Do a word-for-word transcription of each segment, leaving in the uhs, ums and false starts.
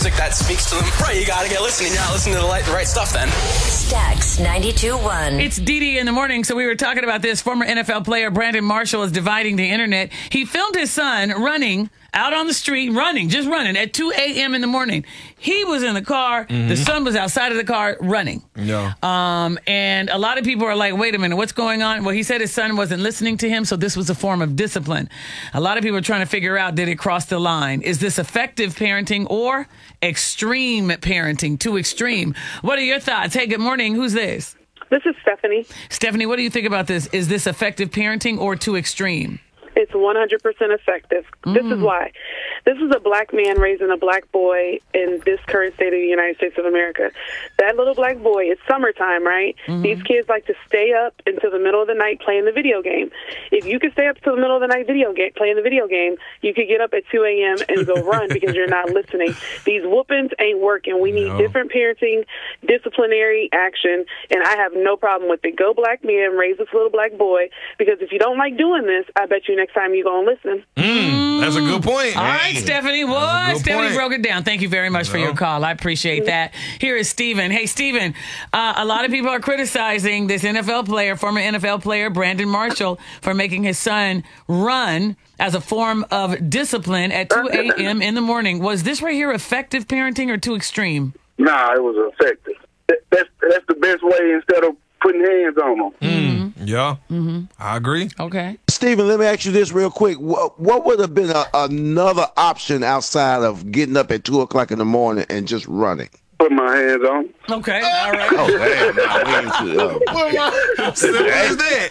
music that speaks to them, right, you gotta get listening. You're not listening to the right, the right stuff then. Stax ninety-two point one. It's Didi in the morning. So we were talking about this. Former N F L player Brandon Marshall is dividing the internet. He filmed his son running out on the street, running, just running at two a.m. in the morning. He was in the car. Mm-hmm. The son was outside of the car running. Yeah. Um, and a lot of people are like, wait a minute, what's going on? Well, he said his son wasn't listening to him, so this was a form of discipline. A lot of people are trying to figure out, did it cross the line? Is this effective parenting or extreme parenting? Too extreme. What are your thoughts? Hey, good morning. Who's this? This is Stephanie. Stephanie, what do you think about this? Is this effective parenting or too extreme? It's one hundred percent effective. Mm. This is why. This is a black man raising a black boy in this current state of the United States of America. That little black boy, it's summertime, right? Mm-hmm. These kids like to stay up until the middle of the night playing the video game. If you could stay up till the middle of the night video game, playing the video game, you could get up at two a.m. and go run because you're not listening. These whoopings ain't working. We need no. different parenting, disciplinary action, and I have no problem with it. Go black man, raise this little black boy, because if you don't like doing this, I bet you next time you're going to listen. Mm, that's a good point. All right, Stephanie. What? Stephanie point. broke it down. Thank you very much for no. your call. I appreciate that. Here is Steven. Hey, Steven, uh, a lot of people are criticizing this N F L player, former N F L player, Brandon Marshall, for making his son run as a form of discipline at two a.m. in the morning. Was this right here effective parenting or too extreme? Nah, it was effective. That's, that's the best way instead of putting hands on them. Mm. Yeah, mm-hmm. I agree. Okay. Stephen, let me ask you this real quick. What, what would have been a, another option outside of getting up at two o'clock in the morning and just running? Put my hands on. Okay, all right. Oh, damn. Now we into, uh, Simple as that.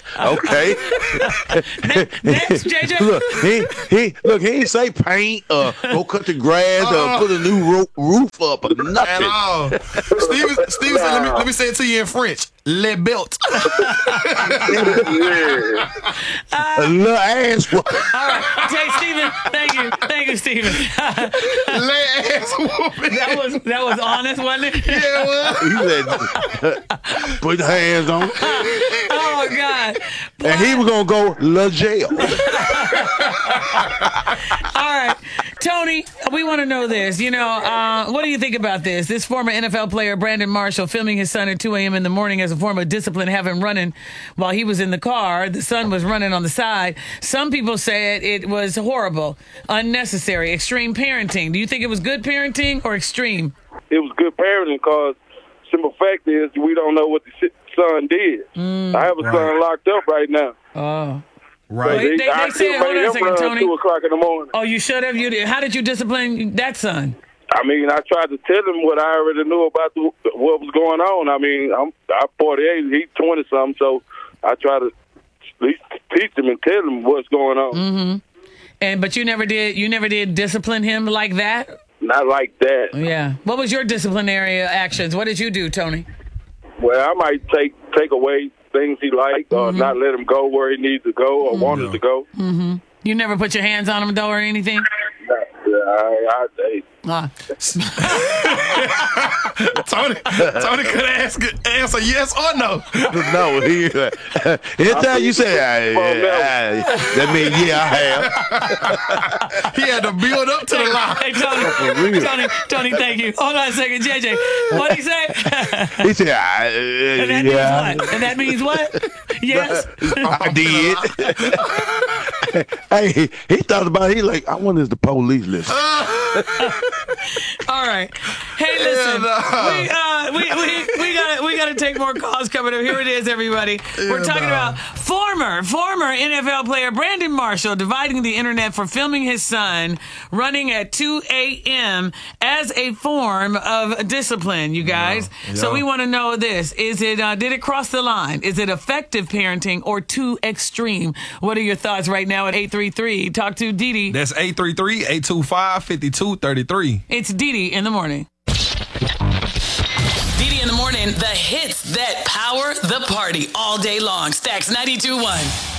Okay. Next, J J. Look, he, he, look, he ain't say paint or go cut the grass Uh-uh. or put a new ro- roof up or At nothing. all. Steven, Steven said, let me, let me say it to you in French. Le belt. Yeah. A little ass. All right. Hey, Steven, thank you. Thank you, Steven. Le ass whooping. That was, that was honest, wasn't it? Yeah, well. He said, put the hands on. Oh, God. And he was going to go to jail. All right. Tony, we want to know this. You know, uh, what do you think about this? This former N F L player, Brandon Marshall, filming his son at two a.m. in the morning as a form of discipline, have him running while he was in the car. The son was running on the side. Some people said it was horrible, unnecessary, extreme parenting. Do you think it was good parenting or extreme? It was good parenting because simple fact is we don't know what the son did. Mm, I have a right. son locked up right now. Oh. Right. Wait, they, I they still said, hold made on a him second, run Tony. two o'clock in the morning. Oh, you should have. You did. How did you discipline that son? I mean, I tried to tell him what I already knew about the, what was going on. I mean, I'm I'm forty-eight, he's twenty-something, so I try to at least teach him and tell him what's going on. Mm-hmm. And but you never did. You never did discipline him like that. Not like that. Yeah. What was your disciplinary actions? What did you do, Tony? Well, I might take take away things he liked or Mm-hmm. not let him go where he needs to go or Mm-hmm. wanted to go. Mm-hmm. You never put your hands on him, though, or anything? Nah, I, I, I, Ah. Tony, Tony could ask, answer yes or no. No, he, uh, anytime you say, I, I, that means, yeah, I have. He had to build up to the lie. Hey, Tony, Tony, Tony, thank you. Hold on a second, J J. What'd he say? He said, I, uh, And that yeah. means what? And that means what? Yes. I did. Hey, he, he thought about it. He like, I wonder if the police listen. All right. Hey, listen. Yeah, no. We uh we we we got we got to take more calls coming up. Here it is, everybody. We're Yeah, talking no. about former former N F L player Brandon Marshall dividing the internet for filming his son running at two a.m. as a form of discipline. You guys. Yeah, So yeah. we want to know this: Is it uh, did it cross the line? Is it effective parenting or too extreme? What are your thoughts right now at eight three three? Talk to Didi. That's eight three three, eight two five, five two three three. It's Didi in the morning. Didi in the morning, the hits that power the party all day long. Stax ninety-two point one.